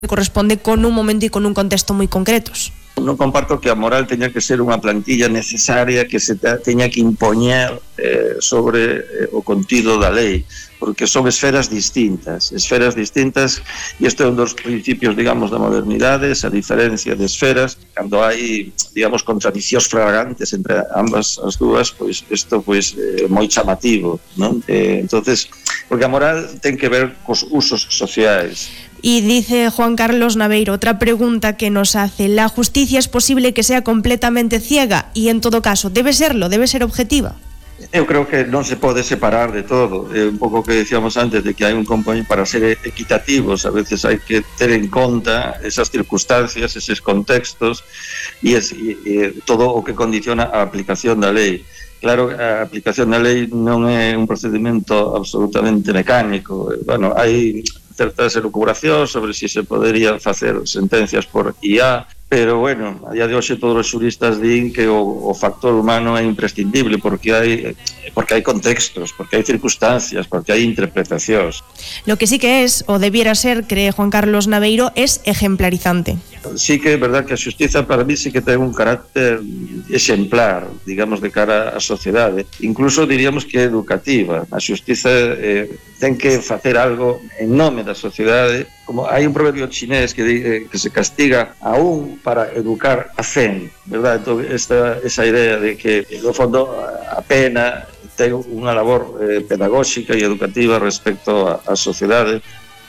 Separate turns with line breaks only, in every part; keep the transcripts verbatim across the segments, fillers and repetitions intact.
que corresponde con un momento y con un contexto muy concretos.
Non comparto que a moral teña que ser unha plantilla necesaria que se teña que impoñer eh, sobre eh, o contido da lei, porque son esferas distintas, esferas distintas, e isto é un dos principios, digamos, da modernidade, esa diferencia de esferas, cando hai, digamos, contradicións flagrantes entre ambas as dúas, pois isto pois é moi chamativo, non? Eh, entonces, porque a moral ten que ver cos usos sociais.
Y dice Juan Carlos Naveiro, otra pregunta que nos hace: ¿la justicia es posible que sea completamente ciega? Y en todo caso, ¿debe serlo? ¿Debe ser objetiva?
Eu creo que non se pode separar de todo. É un pouco que decíamos antes de que hai un componente para ser equitativos, a veces hai que ter en conta esas circunstancias, eses contextos e, es, e, e todo o que condiciona a aplicación da lei. Claro, a aplicación da lei non é un procedimento absolutamente mecánico. Bueno, hai certas elucubracións sobre si se poderían facer sentencias por I A, pero bueno, a día de hoxe todos os xuristas din que o, o factor humano é imprescindible porque hai porque hai contextos, porque hai circunstancias, porque hai interpretacións.
Lo que sí que es, o debiera ser, cree Juan Carlos Naveiro, es ejemplarizante.
Sí que é verdad que a xustiza para mí sí que ten un carácter exemplar, digamos, de cara á sociedade. Incluso diríamos que é educativa. A xustiza eh, ten que facer algo en nome da sociedade. Como hai un proverbio chinés que, di, eh, que se castiga a un para educar a cen, verdad? Entón, esta, esa idea de que, no fondo, a pena ten unha labor eh, pedagóxica e educativa respecto á sociedade.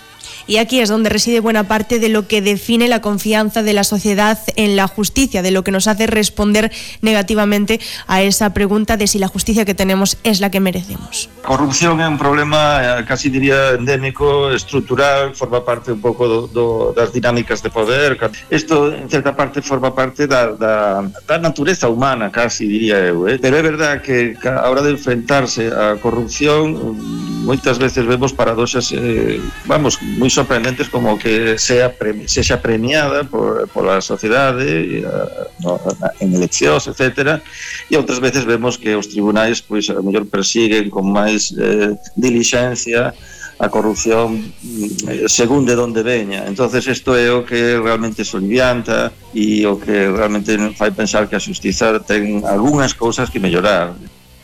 Y aquí es donde reside buena parte de lo que define la confianza de la sociedad en la justicia, de lo que nos hace responder negativamente a esa pregunta de si la justicia que tenemos es la que merecemos.
Corrupción é un problema, casi diría, endémico, estrutural, forma parte un pouco do, do, das dinámicas de poder. Isto, en certa parte, forma parte da, da, da natureza humana, casi diría eu. Eh? Pero é verdad que a hora de enfrentarse á corrupción, moitas veces vemos paradoxas, eh, vamos, moi sorprendentes, como que sea premi, sexa premiada por, por la sociedade no, en eleccións, etcétera, e outras veces vemos que os tribunais pois a mellor persiguen con máis eh, dilixencia a corrupción eh, según de onde veña. Entonces isto é o que realmente solivianta e o que realmente fai pensar que a xustiza ten algunhas cousas que mellorar.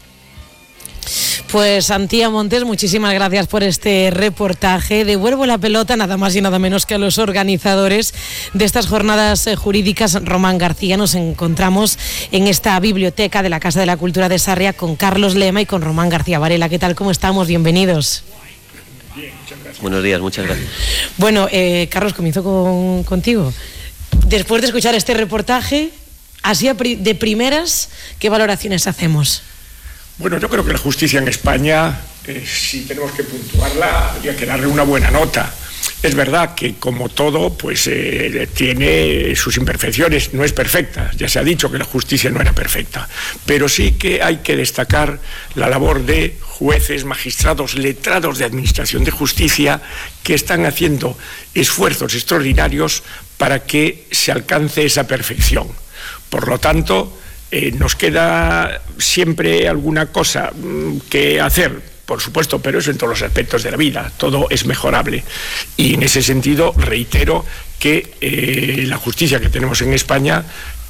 Pues Antía Montes, muchísimas gracias por este reportaje. Devuelvo la pelota nada más y nada menos que a los organizadores de estas jornadas jurídicas. Román García, nos encontramos en esta biblioteca de la Casa de la Cultura de Sarria con Carlos Lema y con Román García Varela. ¿Qué tal? ¿Cómo estamos? Bienvenidos.
Bien, muchas gracias.
Buenos días, muchas gracias.
Bueno, eh, Carlos, comienzo con, contigo. Después de escuchar este reportaje, así de primeras, ¿qué valoraciones hacemos?
Bueno, yo creo que la justicia en España, eh, si tenemos que puntuarla, habría que darle una buena nota. Es verdad que, como todo, pues eh, tiene sus imperfecciones, no es perfecta. Ya se ha dicho que la justicia no era perfecta, pero sí que hay que destacar la labor de jueces, magistrados, letrados de administración de justicia, que están haciendo esfuerzos extraordinarios para que se alcance esa perfección. Por lo tanto, Eh, nos queda siempre alguna cosa que hacer, por supuesto, pero eso en todos los aspectos de la vida, todo es mejorable. Y en ese sentido reitero que eh, la justicia que tenemos en España,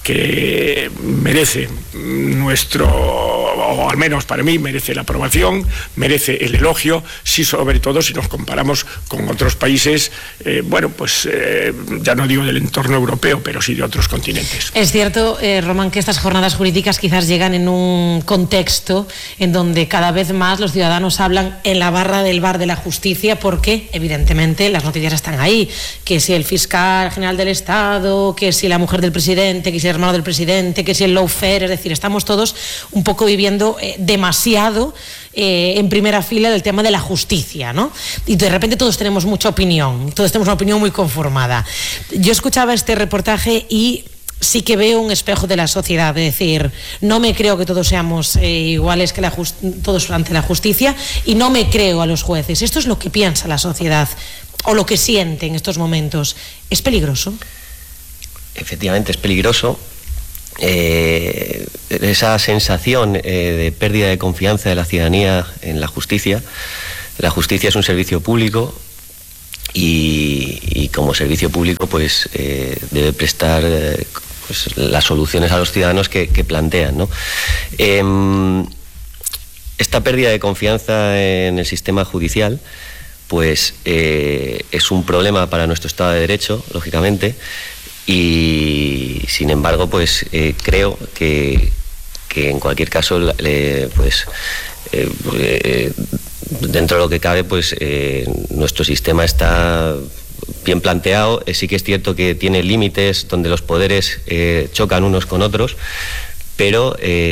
que merece nuestro, o al menos para mí, merece la aprobación, merece el elogio, sí, sobre todo si nos comparamos con otros países, eh, bueno, pues eh, ya no digo del entorno europeo, pero sí de otros continentes.
Es cierto, eh, Román, que estas jornadas jurídicas quizás llegan en un contexto en donde cada vez más los ciudadanos hablan en la barra del bar de la justicia, porque evidentemente las noticias están ahí, que si el fiscal general del Estado, que si la mujer del presidente, que si el hermano del presidente, que si el lawfare, es decir, estamos todos un poco viviendo eh, demasiado eh, en primera fila del tema de la justicia, ¿no? Y de repente todos tenemos mucha opinión, todos tenemos una opinión muy conformada. Yo escuchaba este reportaje y sí que veo un espejo de la sociedad, es decir, no me creo que todos seamos eh, iguales que la todos ante la justicia, y no me creo a los jueces. Esto es lo que piensa la sociedad o lo que siente en estos momentos. ¿Es peligroso?
Efectivamente, es peligroso. Eh, esa sensación eh, de pérdida de confianza de la ciudadanía en la justicia. La justicia es un servicio público y, y como servicio público pues eh, debe prestar eh, pues, las soluciones a los ciudadanos que, que plantean, ¿no? Eh, esta pérdida de confianza en el sistema judicial pues eh, es un problema para nuestro Estado de Derecho, lógicamente, y sin embargo pues eh, creo que, que en cualquier caso eh, pues eh, eh, dentro de lo que cabe pues eh, nuestro sistema está bien planteado. Eh, sí que es cierto que tiene límites donde los poderes eh, chocan unos con otros, pero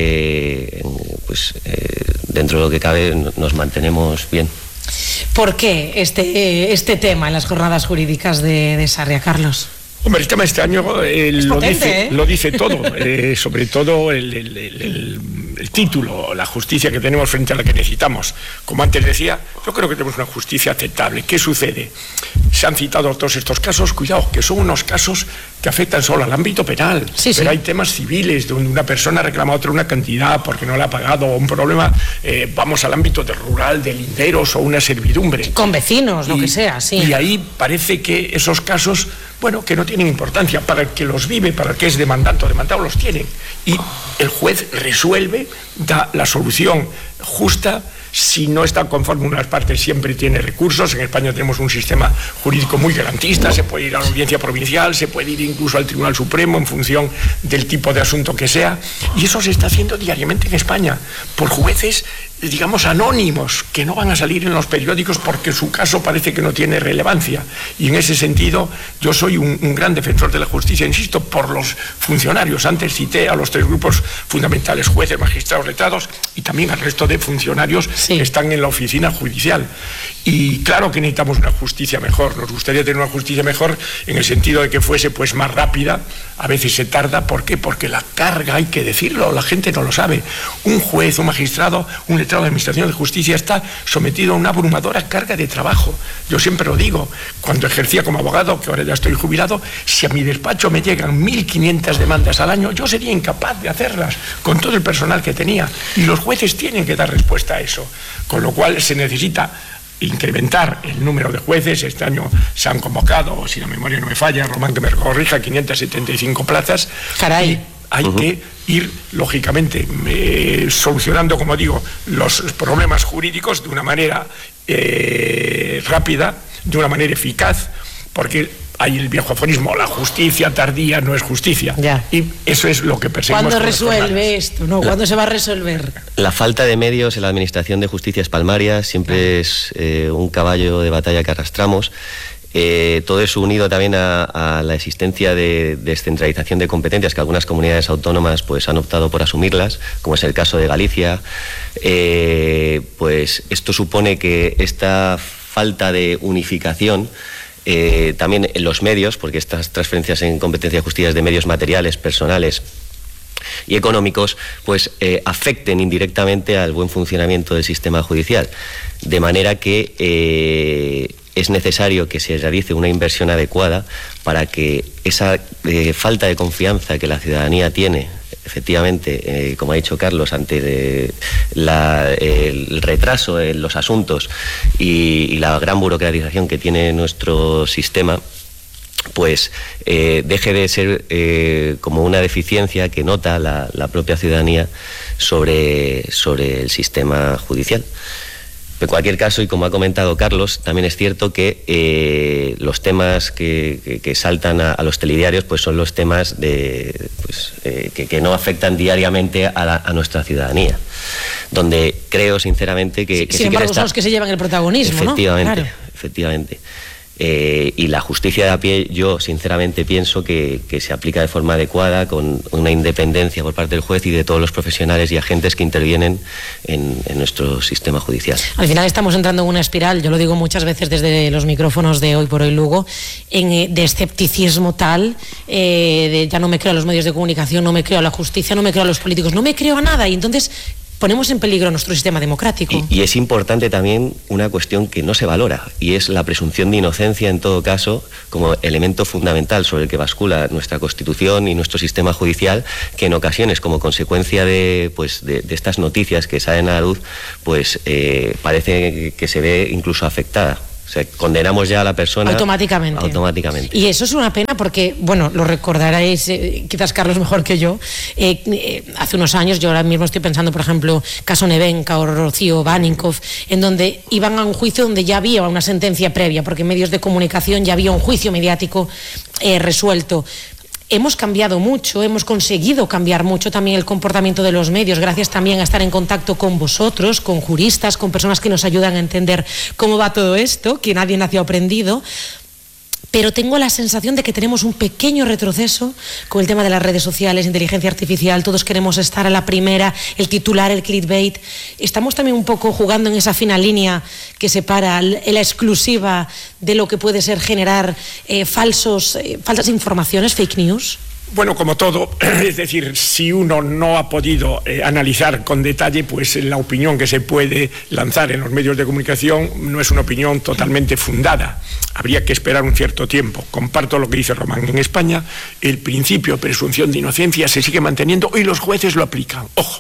eh, pues eh, dentro de lo que cabe nos mantenemos bien.
¿Por qué este, este tema en las jornadas jurídicas de, de Sarria, Carlos?
Hombre, el tema de este año eh, lo,
potente,
dice,
¿eh?
lo dice todo, eh, sobre todo el, el, el, el, el título, la justicia que tenemos frente a la que necesitamos. Como antes decía, yo creo que tenemos una justicia aceptable. ¿Qué sucede? Se han citado todos estos casos, cuidado, que son unos casos que afectan solo al ámbito penal,
sí,
pero
sí.
hay temas civiles, donde una persona reclama a otra una cantidad porque no la ha pagado, o un problema, eh, vamos al ámbito de rural, de linderos o una servidumbre.
Con vecinos, lo
y,
que sea, sí.
Y ahí parece que esos casos, bueno, que no tienen importancia, para el que los vive, para el que es demandante o demandado, los tienen. Y el juez resuelve, da la solución justa. Si no está conforme una de las partes, siempre tiene recursos. En España tenemos un sistema jurídico muy garantista, se puede ir a la audiencia provincial, se puede ir incluso al Tribunal Supremo en función del tipo de asunto que sea, y eso se está haciendo diariamente en España por jueces, digamos, anónimos, que no van a salir en los periódicos porque su caso parece que no tiene relevancia. Y en ese sentido yo soy un, un gran defensor de la justicia, insisto, por los funcionarios. Antes cité a los tres grupos fundamentales: jueces, magistrados, letrados, y también al resto de funcionarios sí. que están en la oficina judicial. Y claro que necesitamos una justicia mejor. Nos gustaría tener una justicia mejor en el sentido de que fuese pues más rápida. A veces se tarda. ¿Por qué? Porque la carga, hay que decirlo, la gente no lo sabe. Un juez, un magistrado, un letrado de Administración de Justicia está sometido a una abrumadora carga de trabajo. Yo siempre lo digo, cuando ejercía como abogado, que ahora ya estoy jubilado, si a mi despacho me llegan mil quinientas demandas al año, yo sería incapaz de hacerlas con todo el personal que tenía. Y los jueces tienen que dar respuesta a eso. Con lo cual se necesita incrementar el número de jueces. Este año se han convocado, si la memoria no me falla, Román que me corrija, quinientas setenta y cinco plazas.
Caray.
Y hay uh-huh. que ir, lógicamente, eh, solucionando, como digo, los problemas jurídicos de una manera eh, rápida, de una manera eficaz, porque hay el viejo aforismo: la justicia tardía no es justicia.
Ya.
Y eso es lo que perseguimos.
¿Cuándo resuelve esto? No, ¿cuándo la, se va a resolver?
La falta de medios en la Administración de Justicia es palmaria, siempre es eh, un caballo de batalla que arrastramos. Eh, todo eso unido también a, a la existencia de descentralización de competencias, que algunas comunidades autónomas pues han optado por asumirlas, como es el caso de Galicia. Eh, pues esto supone que esta falta de unificación eh, también en los medios, porque estas transferencias en competencia de justicia de medios materiales, personales y económicos, pues eh, afecten indirectamente al buen funcionamiento del sistema judicial, de manera que eh, es necesario que se realice una inversión adecuada para que esa eh, falta de confianza que la ciudadanía tiene, efectivamente, eh, como ha dicho Carlos, ante de la, el retraso en los asuntos y, y la gran burocratización que tiene nuestro sistema, pues eh, deje de ser eh, como una deficiencia que nota la, la propia ciudadanía sobre, sobre el sistema judicial. En cualquier caso, y como ha comentado Carlos, también es cierto que eh, los temas que, que, que saltan a, a los telediarios pues son los temas de, pues, eh, que, que no afectan diariamente a, la, a nuestra ciudadanía, donde creo sinceramente que...
Sí,
que
sin
sí
embargo,
que
son los que se llevan el protagonismo,
efectivamente,
¿no? Claro.
Efectivamente. Eh, y la justicia de a pie, yo sinceramente pienso que, que se aplica de forma adecuada, con una independencia por parte del juez y de todos los profesionales y agentes que intervienen en, en nuestro sistema judicial.
Al final estamos entrando en una espiral, yo lo digo muchas veces desde los micrófonos de Hoy por Hoy Lugo, en, eh, de escepticismo tal, eh, de ya no me creo a los medios de comunicación, no me creo a la justicia, no me creo a los políticos, no me creo a nada, y entonces ponemos en peligro nuestro sistema democrático.
Y, y es importante también una cuestión que no se valora, y es la presunción de inocencia en todo caso, como elemento fundamental sobre el que bascula nuestra Constitución y nuestro sistema judicial, que en ocasiones, como consecuencia de, pues, de, de estas noticias que salen a la luz, pues eh, parece que se ve incluso afectada. O sea, condenamos ya a la persona
automáticamente.
automáticamente.
Y eso es una pena porque, bueno, lo recordaréis eh, quizás Carlos mejor que yo. Eh, eh, hace unos años, yo ahora mismo estoy pensando, por ejemplo, caso Nevenka o Rocío Baninkoff, en donde iban a un juicio donde ya había una sentencia previa, porque en medios de comunicación ya había un juicio mediático eh, resuelto. Hemos cambiado mucho, hemos conseguido cambiar mucho también el comportamiento de los medios, gracias también a estar en contacto con vosotros, con juristas, con personas que nos ayudan a entender cómo va todo esto, que nadie nació aprendido. Pero tengo la sensación de que tenemos un pequeño retroceso con el tema de las redes sociales, inteligencia artificial, todos queremos estar a la primera, el titular, el clickbait. Estamos también un poco jugando en esa fina línea que separa la exclusiva de lo que puede ser generar eh, falsos, eh, falsas informaciones, fake news.
Bueno, como todo, es decir, si uno no ha podido eh, analizar con detalle, pues la opinión que se puede lanzar en los medios de comunicación no es una opinión totalmente fundada. Habría que esperar un cierto tiempo. Comparto lo que dice Román. En España el principio de presunción de inocencia se sigue manteniendo y los jueces lo aplican. Ojo.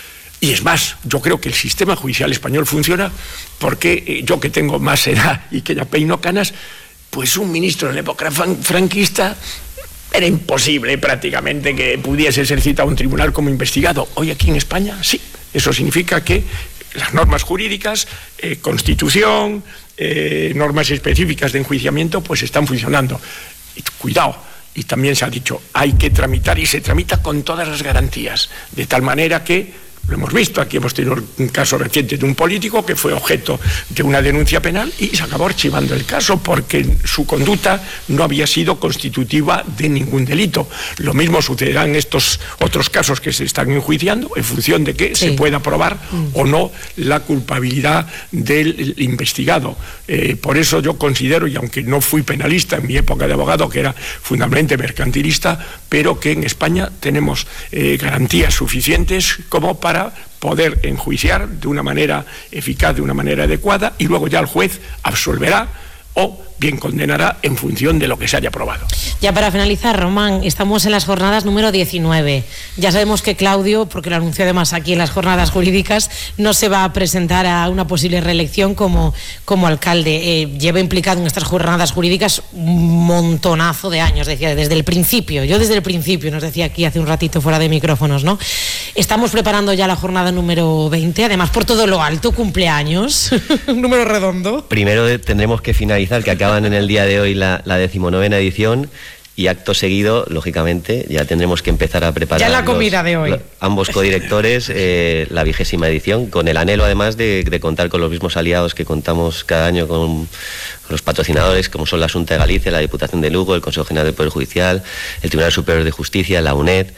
Y es más, yo creo que el sistema judicial español funciona porque eh, yo que tengo más edad y que ya peino canas, pues un ministro en la época franquista era imposible prácticamente que pudiese ser citado a un tribunal como investigado. Hoy aquí en España, sí. Eso significa que las normas jurídicas, eh, Constitución, eh, normas específicas de enjuiciamiento, pues están funcionando. Y cuidado, y también se ha dicho, hay que tramitar, y se tramita con todas las garantías, de tal manera que, lo hemos visto, aquí hemos tenido un caso reciente de un político que fue objeto de una denuncia penal y se acabó archivando el caso porque su conducta no había sido constitutiva de ningún delito. Lo mismo sucederá en estos otros casos que se están enjuiciando en función de que sí. se pueda probar mm. o no la culpabilidad del investigado. Eh, por eso yo considero, y aunque no fui penalista en mi época de abogado, que era fundamentalmente mercantilista, pero que en España tenemos eh, garantías suficientes como para poder enjuiciar de una manera eficaz, de una manera adecuada, y luego ya el juez absolverá o bien condenará en función de lo que se haya probado.
Ya para finalizar, Román, estamos en las jornadas número diecinueve. Ya sabemos que Claudio, porque lo anunció además aquí en las jornadas jurídicas, no se va a presentar a una posible reelección como, como alcalde. Eh, lleva implicado en estas jornadas jurídicas un montonazo de años, decía, desde el principio. Yo desde el principio, nos decía aquí hace un ratito fuera de micrófonos, ¿no? Estamos preparando ya la jornada número veinte, además por todo lo alto, cumpleaños, un número redondo.
Primero tendremos que finalizar, que acaban en el día de hoy la, la decimonovena edición, y acto seguido, lógicamente, ya tendremos que empezar a preparar
ya la comida
los,
de hoy.
Los, ambos codirectores eh, la vigésima edición, con el anhelo además de, de contar con los mismos aliados que contamos cada año con, con los patrocinadores, como son la Xunta de Galicia, la Diputación de Lugo, el Consejo General del Poder Judicial, el Tribunal Superior de Justicia, la UNED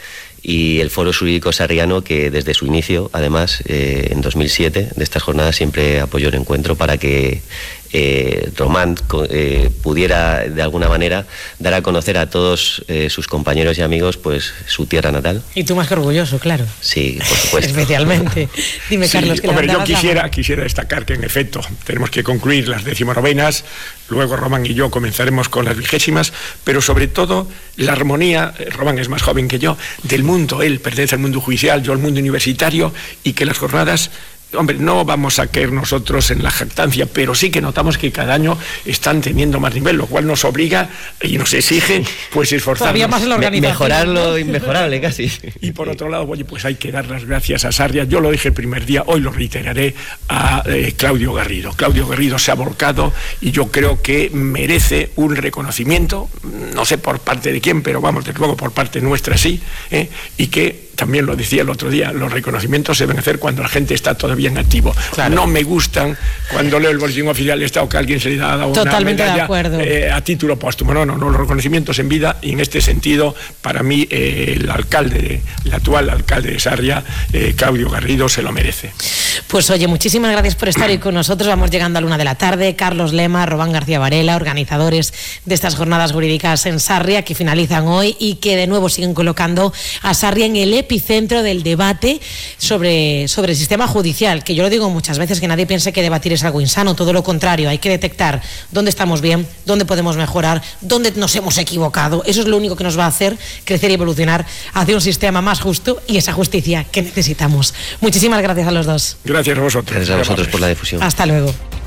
y el Foro Jurídico Sarriano, que desde su inicio, además, eh, en dos mil siete, de estas jornadas siempre apoyó el encuentro para que eh, Román eh, pudiera de alguna manera dar a conocer a todos eh, sus compañeros y amigos pues su tierra natal.
Y tú más que orgulloso, claro.
Sí, por supuesto.
Especialmente. Dime,
sí,
Carlos, que
hombre, yo
la
quisiera, quisiera destacar que en efecto tenemos que concluir las decimonovenas, luego Román y yo comenzaremos con las vigésimas, pero sobre todo la armonía, Román es más joven que yo, del mundo, él pertenece al mundo judicial, yo al mundo universitario, y que las jornadas, hombre, no vamos a caer nosotros en la jactancia, pero sí que notamos que cada año están teniendo más nivel, lo cual nos obliga y nos exige pues esforzarnos.
Todavía más en la organización.
Mejorar lo inmejorable casi.
Y por otro lado, oye, pues hay que dar las gracias a Sarria. Yo lo dije el primer día, hoy lo reiteraré, a eh, Claudio Garrido. Claudio Garrido se ha volcado y yo creo que merece un reconocimiento, no sé por parte de quién, pero vamos, desde luego por parte nuestra sí, ¿eh? Y que también lo decía el otro día, los reconocimientos se deben hacer cuando la gente está todavía en activo. Claro. No me gustan cuando leo el boletín oficial del Estado que a alguien se le ha dado
Totalmente
una medalla
de acuerdo.
Eh, a título póstumo. No, no, no, los reconocimientos en vida, y en este sentido, para mí, eh, el alcalde, el actual alcalde de Sarria, eh, Claudio Garrido, se lo merece.
Pues oye, muchísimas gracias por estar hoy con nosotros. Vamos llegando a la una de la tarde. Carlos Lema, Román García Varela, organizadores de estas jornadas jurídicas en Sarria, que finalizan hoy y que de nuevo siguen colocando a Sarria en el epicentro del debate sobre, sobre el sistema judicial, que yo lo digo muchas veces, que nadie piense que debatir es algo insano, todo lo contrario, hay que detectar dónde estamos bien, dónde podemos mejorar, dónde nos hemos equivocado. Eso es lo único que nos va a hacer crecer y evolucionar hacia un sistema más justo y esa justicia que necesitamos. Muchísimas gracias a los dos.
Gracias a vosotros.
Gracias a vosotros por la difusión.
Hasta luego.